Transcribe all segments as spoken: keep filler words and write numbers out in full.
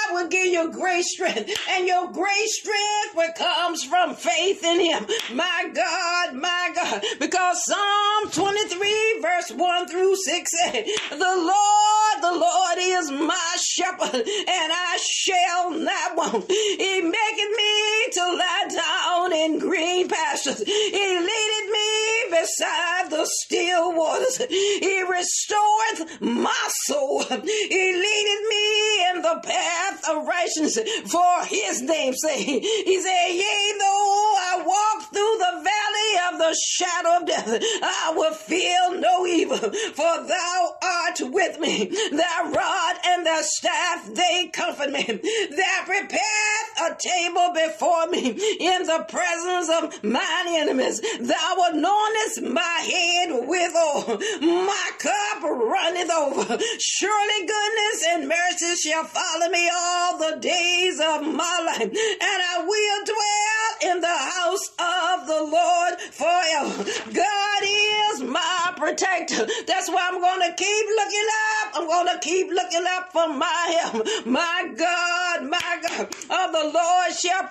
God will give you great strength, and your great strength will comes from faith in him. My God, my God, because Psalm twenty-three verse one through six said, the Lord, the Lord is my shepherd, and I shall not want. He maketh me to lie down in green pastures. He leadeth me beside the still waters. He restoreth my soul. He leadeth me in the path of righteousness for his name's sake. He said, yea, though I walk through the valley of the shadow of death, I will fear no evil, for thou art with me. Thy rod and thy staff, they comfort me. Thou preparest a table before me in the presence of mine enemies. Thou anointest my head with oil. My cup runneth over. Surely goodness and mercy shall follow me all the days of my life, and I will dwell in the house of the Lord forever. God is my protector. That's why I'm going to keep looking up. I'm going to keep looking up for my help. My God, my God, oh, the Lord shall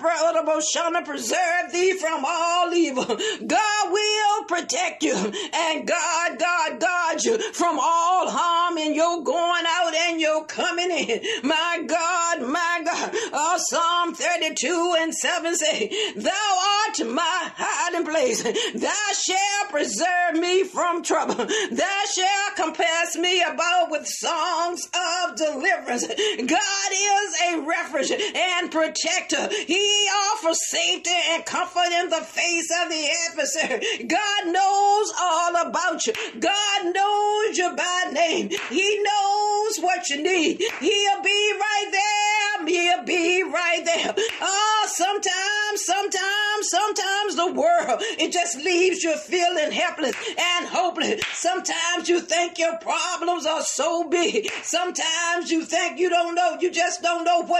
preserve thee from all evil. God will protect you, and God, God, guard you from all harm in your going out and your coming in. My God, my God, oh, Psalm thirty-two and seven say, thou art my hiding place. Thou shalt preserve me from trouble. Thou shalt compass me about with songs of deliverance. God is a refuge and protector. He offers safety and comfort in the face of the adversary. God knows all about you. God knows you by name. He knows what you need. He'll be right there. He'll be right there. Oh, sometimes, sometimes, sometimes the world, it just leaves you feeling helpless and hopeless. Sometimes you think your problems are so big. Sometimes you think you don't know. You just don't know what